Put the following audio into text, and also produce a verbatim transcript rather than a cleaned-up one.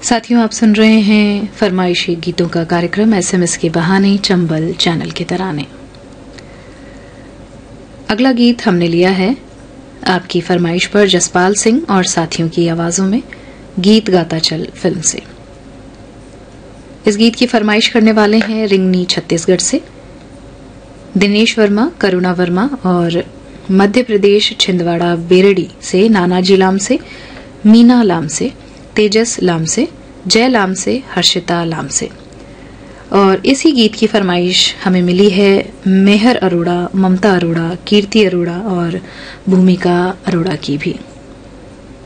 साथियों, आप सुन रहे हैं फरमाइशी गीतों का कार्यक्रम एसएमएस के बहाने चंबल चैनल के तराने। अगला गीत हमने लिया है आपकी फरमाइश पर जसपाल सिंह और साथियों की आवाजों में गीत गाता चल फिल्म से। इस गीत की फरमाइश करने वाले हैं रिंगनी छत्तीसगढ़ से दिनेश वर्मा, करुणा वर्मा और मध्य प्रदेश छिंदवाड़ा बेरड़ी से नानाजी लाम से, मीना लाम से, तेजस लाम से, जय लाम से, हर्षिता लाम से। और इसी गीत की फरमाइश हमें मिली है मेहर अरोड़ा, ममता अरोड़ा, कीर्ति अरोड़ा और भूमिका अरोड़ा की भी।